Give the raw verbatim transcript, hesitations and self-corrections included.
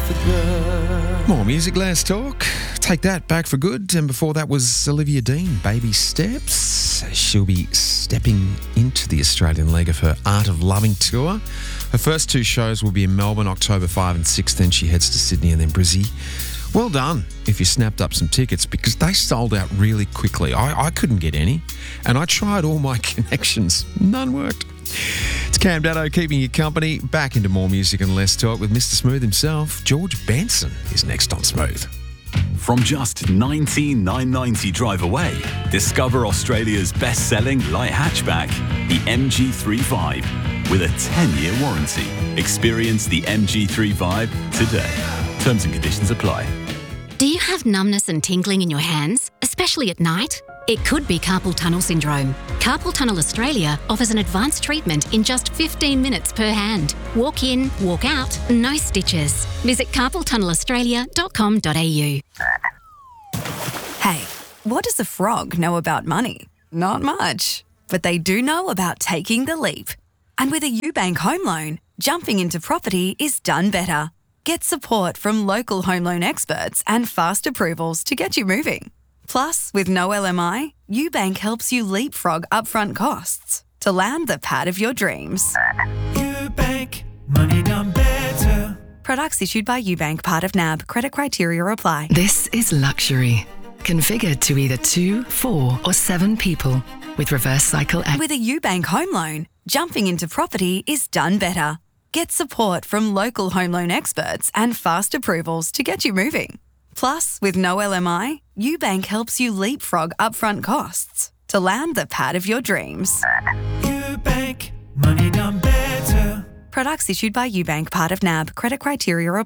for good. More music, less talk. Take that, Back for Good. And before that was Olivia Dean, Baby Steps. She'll be stepping into the Australian leg of her Art of Loving tour. Her first two shows will be in Melbourne, October fifth and sixth. Then she heads to Sydney and then Brizzy. Well done if you snapped up some tickets, because they sold out really quickly. I, I couldn't get any, and I tried all my connections. None worked. It's Cam Daddo keeping you company. Back into more music and less talk with Mister Smooth himself. George Benson is next on Smooth. From just nineteen thousand nine hundred ninety drive away, discover Australia's best-selling light hatchback, the M G thirty-five, with a ten-year warranty. Experience the M G thirty-five today. Terms and conditions apply. Do you have numbness and tingling in your hands, especially at night? It could be carpal tunnel syndrome. Carpal Tunnel Australia offers an advanced treatment in just fifteen minutes per hand. Walk in, walk out, no stitches. Visit carpal tunnel australia dot com dot a u. Hey, what does a frog know about money? Not much. But they do know about taking the leap. And with a UBank home loan, jumping into property is done better. Get support from local home loan experts and fast approvals to get you moving. Plus, with no L M I, UBank helps you leapfrog upfront costs to land the pad of your dreams. UBank, money done better. Products issued by UBank, part of N A B. Credit criteria apply. This is luxury. Configured to either two, four or seven people with reverse cycle... Ac- with a UBank home loan, jumping into property is done better. Get support from local home loan experts and fast approvals to get you moving. Plus, with no L M I, UBank helps you leapfrog upfront costs to land the pad of your dreams. UBank, money done better. Products issued by UBank, part of N A B. Credit criteria apply.